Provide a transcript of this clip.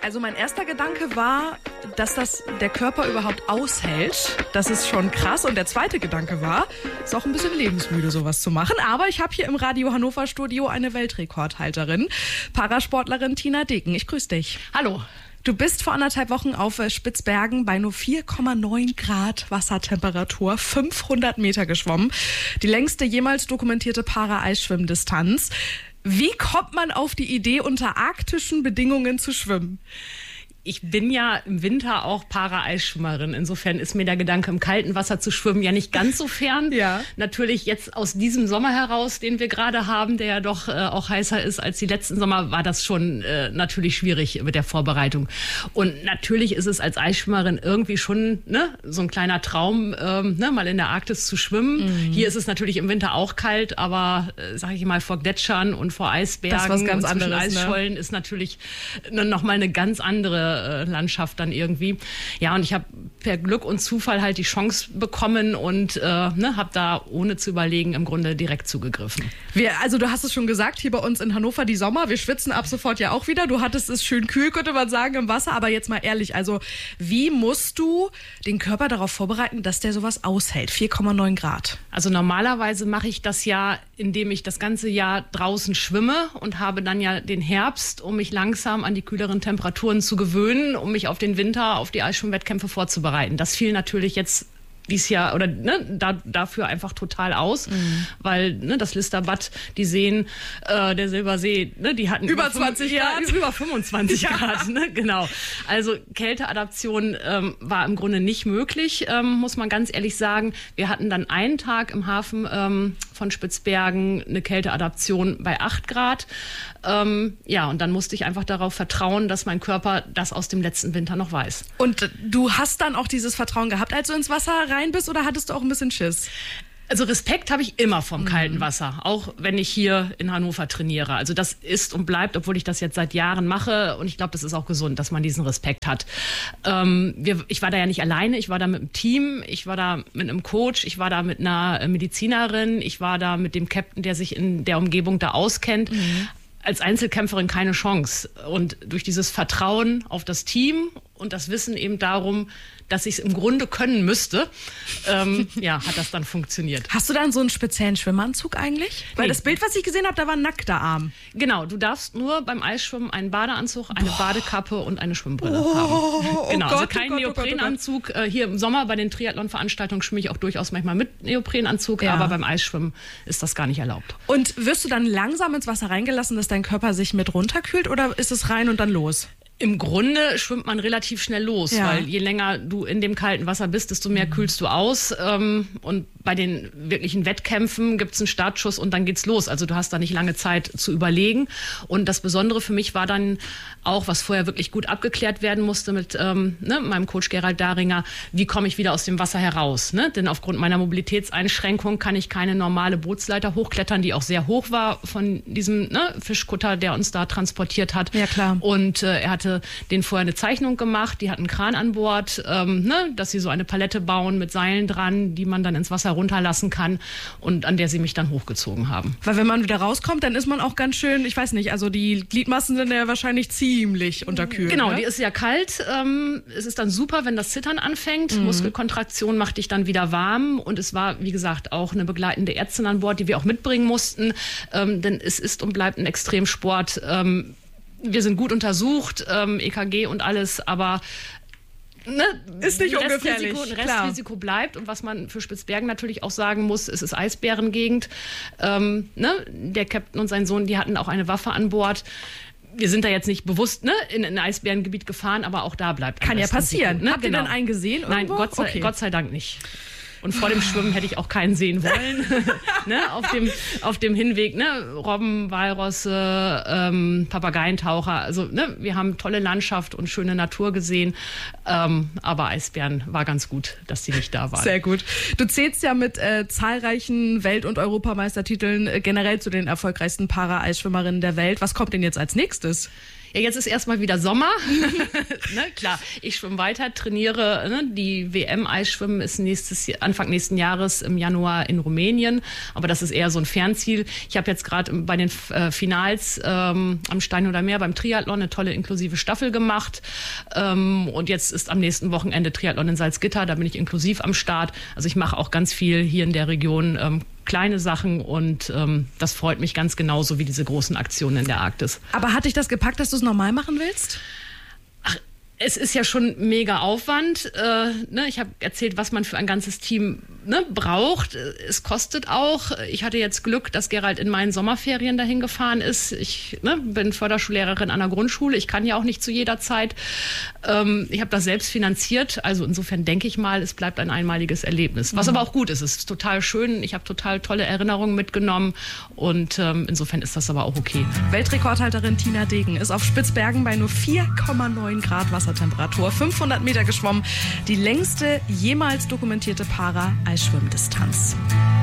Also mein erster Gedanke war, dass das der Körper überhaupt aushält. Das ist schon krass. Und der zweite Gedanke war, ist auch ein bisschen lebensmüde, sowas zu machen. Aber ich habe hier im Radio Hannover Studio eine Weltrekordhalterin, Parasportlerin Tina Degen. Ich grüße dich. Hallo. Du bist vor 1,5 Wochen auf Spitzbergen bei nur 4,9 Grad Wassertemperatur 500 Meter geschwommen. Die längste jemals dokumentierte Para-Eisschwimmdistanz. Wie kommt man auf die Idee, unter arktischen Bedingungen zu schwimmen? Ich bin ja im Winter auch Para-Eisschwimmerin. Insofern ist mir der Gedanke, im kalten Wasser zu schwimmen, ja nicht ganz so fern. Ja. Natürlich jetzt aus diesem Sommer heraus, den wir gerade haben, der ja doch auch heißer ist als die letzten Sommer, war das schon natürlich schwierig mit der Vorbereitung. Und natürlich ist es als Eisschwimmerin irgendwie schon so ein kleiner Traum, mal in der Arktis zu schwimmen. Mhm. Hier ist es natürlich im Winter auch kalt, aber sage ich mal, vor Gletschern und vor Eisbergen das ist was ganz und zwischen anderes, Eisschollen ist natürlich noch mal eine ganz andere Landschaft dann irgendwie. Ja, und ich habe per Glück und Zufall halt die Chance bekommen und habe da ohne zu überlegen im Grunde direkt zugegriffen. Also du hast es schon gesagt, hier bei uns in Hannover die Sommer, wir schwitzen ab sofort ja auch wieder. Du hattest es schön kühl, könnte man sagen, im Wasser, aber jetzt mal ehrlich, also wie musst du den Körper darauf vorbereiten, dass der sowas aushält? 4,9 Grad. Also normalerweise mache ich das ja, indem ich das ganze Jahr draußen schwimme und habe dann ja den Herbst, um mich langsam an die kühleren Temperaturen zu gewöhnen, um mich auf den Winter, auf die Eisschwimmwettkämpfe vorzubereiten. Das fiel natürlich jetzt dies Jahr oder dafür einfach total aus, weil das Listerbad, die Seen, der Silbersee, die hatten über 20 Grad, über 25 Grad, genau. Also Kälteadaption war im Grunde nicht möglich, muss man ganz ehrlich sagen. Wir hatten dann einen Tag im Hafen von Spitzbergen eine Kälteadaption bei 8 Grad. Und dann musste ich einfach darauf vertrauen, dass mein Körper das aus dem letzten Winter noch weiß. Und du hast dann auch dieses Vertrauen gehabt, als du ins Wasser rein bist, oder hattest du auch ein bisschen Schiss? Also Respekt habe ich immer vom kalten Wasser, auch wenn ich hier in Hannover trainiere. Also das ist und bleibt, obwohl ich das jetzt seit Jahren mache. Und ich glaube, das ist auch gesund, dass man diesen Respekt hat. Ich war da ja nicht alleine, ich war da mit einem Team, ich war da mit einem Coach, ich war da mit einer Medizinerin, ich war da mit dem Captain, der sich in der Umgebung da auskennt. Als Einzelkämpferin keine Chance. Und durch dieses Vertrauen auf das Team und das Wissen eben darum, dass ich es im Grunde können müsste, hat das dann funktioniert. Hast du dann so einen speziellen Schwimmanzug eigentlich? Weil das Bild, was ich gesehen habe, da war ein nackter Arm. Genau, du darfst nur beim Eisschwimmen einen Badeanzug, eine Badekappe und eine Schwimmbrille haben. Genau, also kein Neoprenanzug. Hier im Sommer bei den Triathlon-Veranstaltungen schwimme ich auch durchaus manchmal mit Neoprenanzug, aber beim Eisschwimmen ist das gar nicht erlaubt. Und wirst du dann langsam ins Wasser reingelassen, dass dein Körper sich mit runterkühlt, oder ist es rein und dann los? Im Grunde schwimmt man relativ schnell los, weil je länger du in dem kalten Wasser bist, desto mehr kühlst du aus. Und bei den wirklichen Wettkämpfen gibt es einen Startschuss und dann geht's los. Also du hast da nicht lange Zeit zu überlegen. Und das Besondere für mich war dann auch, was vorher wirklich gut abgeklärt werden musste mit meinem Coach Gerald Daringer, wie komme ich wieder aus dem Wasser heraus? Denn aufgrund meiner Mobilitätseinschränkung kann ich keine normale Bootsleiter hochklettern, die auch sehr hoch war von diesem Fischkutter, der uns da transportiert hat. Ja, klar. Und er hatte denen vorher eine Zeichnung gemacht, die hatten einen Kran an Bord, dass sie so eine Palette bauen mit Seilen dran, die man dann ins Wasser runterlassen kann und an der sie mich dann hochgezogen haben. Weil wenn man wieder rauskommt, dann ist man auch ganz schön, ich weiß nicht, also die Gliedmaßen sind ja wahrscheinlich ziemlich unterkühlt. Genau, die ist ja kalt. Es ist dann super, wenn das Zittern anfängt. Muskelkontraktion macht dich dann wieder warm und es war, wie gesagt, auch eine begleitende Ärztin an Bord, die wir auch mitbringen mussten, denn es ist und bleibt ein Extremsport. Wir sind gut untersucht, EKG und alles, aber ist nicht ungefährlich. Ein Restrisiko bleibt. Und was man für Spitzbergen natürlich auch sagen muss, es ist Eisbärengegend. Der Captain und sein Sohn, die hatten auch eine Waffe an Bord. Wir sind da jetzt nicht bewusst in ein Eisbärengebiet gefahren, aber auch da bleibt Kann ja passieren. Habt ihr dann einen gesehen? Nein, Gott sei Dank nicht. Und vor dem Schwimmen hätte ich auch keinen sehen wollen. Auf dem Hinweg, Robben, Walrosse, Papageientaucher. Also wir haben tolle Landschaft und schöne Natur gesehen. Aber Eisbären war ganz gut, dass die nicht da waren. Sehr gut. Du zählst ja mit zahlreichen Welt- und Europameistertiteln generell zu den erfolgreichsten Para-Eisschwimmerinnen der Welt. Was kommt denn jetzt als nächstes? Ja, jetzt ist erstmal wieder Sommer. Ne, klar, ich schwimme weiter, trainiere. Ne, die WM-Eisschwimmen ist Anfang nächsten Jahres im Januar in Rumänien. Aber das ist eher so ein Fernziel. Ich habe jetzt gerade bei den Finals am Steinhuder Meer beim Triathlon eine tolle inklusive Staffel gemacht. Und jetzt ist am nächsten Wochenende Triathlon in Salzgitter. Da bin ich inklusiv am Start. Also ich mache auch ganz viel hier in der Region. Kleine Sachen und das freut mich ganz genauso wie diese großen Aktionen in der Arktis. Aber hat dich das gepackt, dass du es normal machen willst? Ach, es ist ja schon mega Aufwand. Ne? Ich habe erzählt, was man für ein ganzes Team braucht. Es kostet auch. Ich hatte jetzt Glück, dass Gerald in meinen Sommerferien dahin gefahren ist. Ich bin Förderschullehrerin an der Grundschule. Ich kann ja auch nicht zu jeder Zeit. Ich habe das selbst finanziert. Also insofern denke ich mal, es bleibt ein einmaliges Erlebnis. Was aber auch gut ist. Es ist total schön. Ich habe total tolle Erinnerungen mitgenommen. Und insofern ist das aber auch okay. Weltrekordhalterin Tina Degen ist auf Spitzbergen bei nur 4,9 Grad Wassertemperatur 500 Meter geschwommen. Die längste jemals dokumentierte Para-Eisschwimmdistanz.